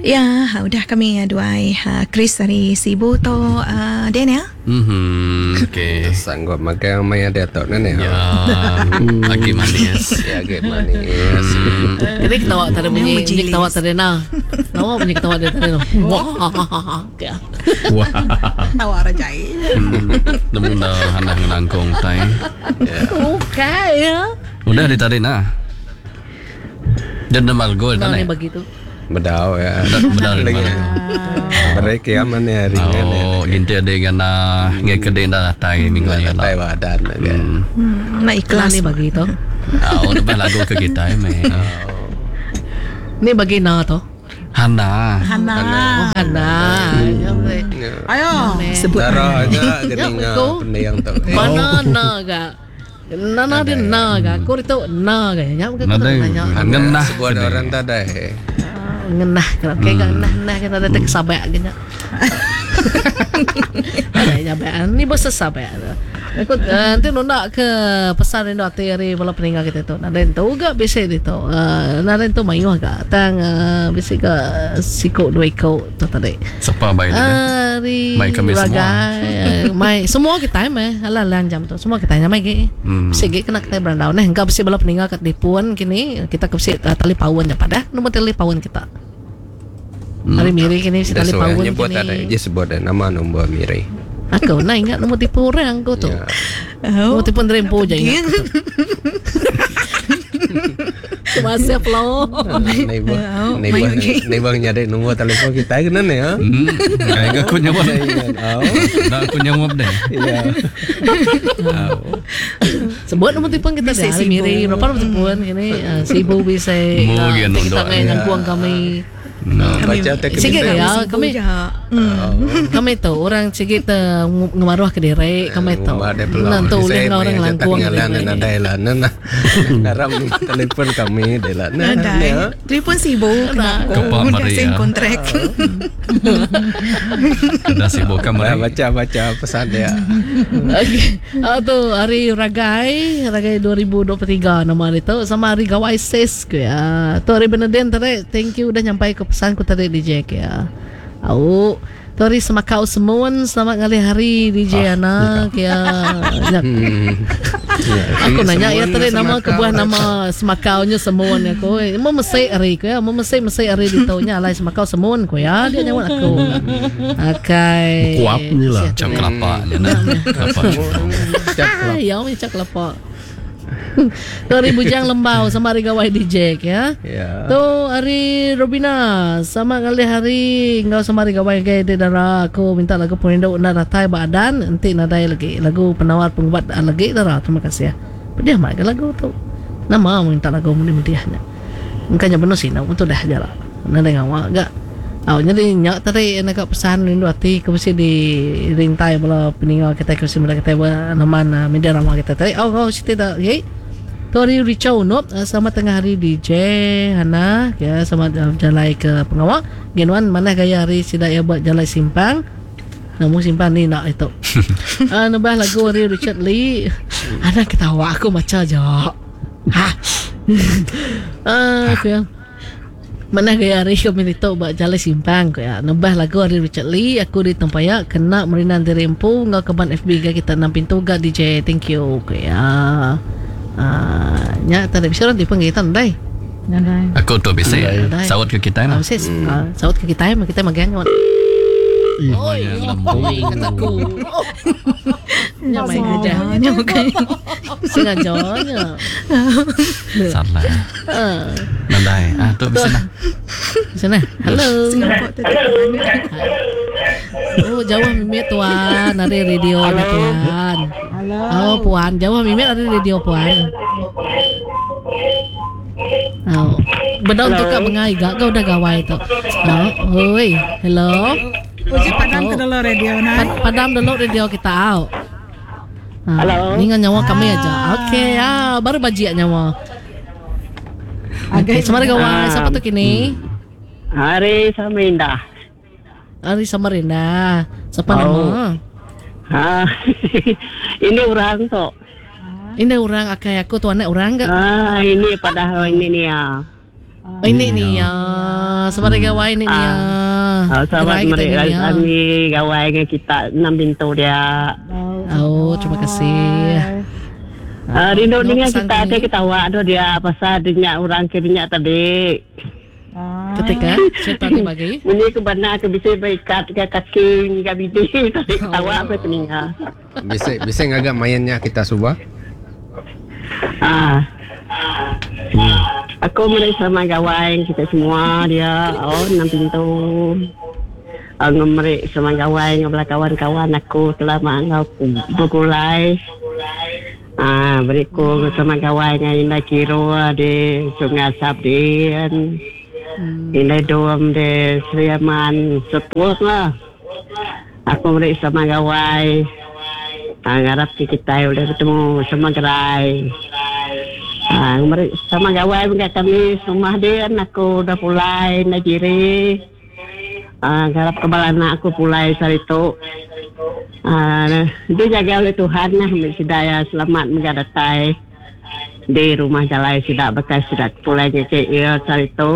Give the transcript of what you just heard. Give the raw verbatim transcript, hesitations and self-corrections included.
Ya, udah kami aduai uh, Chris dari Sibu tu uh, Den ya. Mhm. Okey. Sanggup makan maya Datuk ni. Ya. Agak manis. Ya, agak manis. Jadi ketawa tadi bunyi, bunyi ketawa tadi na. Tahu bunyi ketawa dia tadi na. Wah. Wah. Tawa rajai. Namun dah hendak nangkong tai. Okey ya. Udah ditarik nah. Dan demal gol Nah kan. ni begitu. Bedau ya. Bedau lagi. Mereka yang mana hari ni? Oh, ginti ada gana ngai kedai dah tai minggu ni lah. Tai wadan kan. Hmm, nak Nah ikhlas ni begitu. Oh, depan lagu ke kita me. Ni bagi na tu. Hana. Hana. Oh Hana. Ayo sebut Darah Hana. aja geninga pendiang tu. Mana na ga. Nana dia na ga. Kau itu na ga. Nyam ke kau tanya. Ngenah sebuah orang tadi. Ngenah kan kayak ngenah nah kita ada tek sabak gini. Ada sabak ni bos sabak. Aku nanti nak ke pesan ini nanti hari malam peninggal kita tu. Nanti tu juga bisa itu. Nanti tu mayu agak tang bisa ke sikut dua ikut tu tadi. Siapa baik ni? Hari Mai kami semua. Mai semua kita mai halah lanjam tu. Semua kita nyamai ke. Bisa ke kena kita berandau. Nah, engkau bisa malam peninggal kat dipuan kini kita ke bisa tali pawon je pada. Nombor tali pawon kita. Hari miri kini bisa tali pawon kini. Nyebut ada je sebut nama nombor miri. Aku nak ingat nombor tipu orang kau tu. Nombor tipu rempo je ingat. Masih flow. Neighbor, neighbor, neighbor nyari nombor telefon kita kena ni ya. Hmm. Kayak aku nyawab. Oh, Dah aku nyawab deh. iya. Sebut nombor tipu kita dah. Hari miri berapa nombor tipu kini Sibu bisa. Mungkin Kita untuk- dengan kuang kami. Baca teks Sikit kita. ya kami. Kami tu orang sikit ngemaruh ke diri kami tu. Nanti ulang orang langkuang ke diri. Nana dah lah, nana. Karam telefon kami dah lah. Ada. Telefon sibuk. Kepak Kenapa? Dah Maria. sign kontrak. Dah sibuk kan Dah mereka. baca baca pesan dia. Okey. Ah tu hari Ragai, Ragai dua ribu dua puluh tiga nama hari tu sama hari Gawai Ses ke ya. Tu hari Beneden tadi thank you udah nyampai ke pesanku tadi D J ke ya. Au tu hari semakau semuan selamat ngali hari D J anak ya. Aku nanya ya tadi nama kebuah nama semakaunya semuan ya ko. Mau mesai hari ko ya, mau mesai mesai hari di taunya alai semakau semuan ko ya dia nyawa aku. Akai. Kuap ni lah. Macam kelapa ni nah. Kelapa. Ah, ya, macam kelapa. Dari Bujang Lembau sama hari Gawai D J ya. Ya. Tu hari Robina sama kali hari engkau sama hari Gawai gay de dara aku minta lagu penindo na ratai badan nanti nadai lagi lagu penawar pengubat lagi dara terima kasih ya. Dia mak lagu tu. Nama minta lagu mudi-mudiahnya. Engkanya benar sih untuk dah jala. Nada ngawak gak. Aw jadi nyak tadi nak pesan rindu hati ke mesti di rintai bola peninggal kita ke mesti kita nama media ramah kita tadi. Aw kau siti dah ye. Tori Richau Nop sama tengah hari D J Hana ya sama jalai ke pengawak. Genwan mana gaya hari sida ya buat jalai simpang. Namun simpang ni nak itu. Ah nambah lagu hari Richard Lee. Ada ketawa aku macam aja. Ha. Ah aku yang mana gaya hari kami itu buat jalan simpang ko ya. Nambah lagu hari Richard Lee aku di tempaya kena merinan dirempu ngau keban F B ga kita enam pintu ga D J thank you ko ya. Ah nya tadi bisa orang dipanggitan dai. Nadai. Aku tu bisa Dai. sawat ke kita Ah nah. sis saut ke kita mah kita magang. Oi, oi kataku. Nya mai aja. Nya bukan. Sengaja nya. Salah. Ah, Nandai. Ah tu bisa nah. sana. Hello. Singapura tadi ke mana? Oh, Jawa Mimit tuan, ada radio na tuan. Halo. Oh, puan, Jawa Mimit ada radio puan. Oh, benar untuk kau mengai gak kau udah gawai tu. Oh, oi, hello. Uji padam ke dalam radio na. Pad- padam dulu radio kita out. Halo. Ni kan nyawa kami aja. Okey, ah, baru bajiak nyawa. Okey, sama gawai. Siapa tu kini? Hari Saminda. Ari Samarinda. Siapa Oh. nama? Ha. Ini orang tu. Ini orang akai aku tuan orang enggak? Ah, ini padahal ini ni ya. Oh, ini ni ya. Sebagai gawai ini ni ya. Ah, selamat Gerai kita mereka ni, ya. kami gawai dengan kita enam pintu dia. Oh, terima kasih. Ah, rindu no, dengan pesan kita kami. ada ketawa tu dia pasal dia orang kirinya tadi. Ketika cerita ni bagi. Ini ke benar ke bisa berikat ke kaki ke bidi tadi ketawa apa telinga. Bisa bisa ngagak mainnya kita subah. Ah. Aku mulai sama gawai kita semua dia oh enam pintu. Uh, ngemerik sama gawai ngobrol kawan-kawan aku telah mangau berkulai. Ah, beriku sama gawai dengan Indah Kiro di Sungai Sabdian. Indah Dom di Seriaman Sepuh lah. Aku merik sama gawai. Ah, ngarap kita udah ketemu sama gerai. Ah, merik sama gawai dengan kami rumah dia aku udah pulai nak kiri. Ah, garap kepala anak aku pulai saat itu. Ah, dia jaga oleh Tuhan lah, sidaya selamat mengadatai di rumah jalai sidak bekas sidak pulai ke ia saat itu.